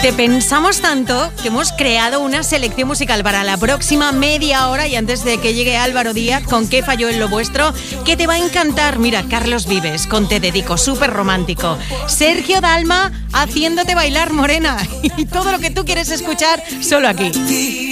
Te pensamos tanto que hemos creado una selección musical para la próxima media hora y antes de que llegue Álvaro Díaz con Qué falló en lo vuestro, que te va a encantar. Mira, Carlos Vives con Te dedico, súper romántico. Sergio Dalma haciéndote bailar, morena. Y todo lo que tú quieres escuchar solo aquí.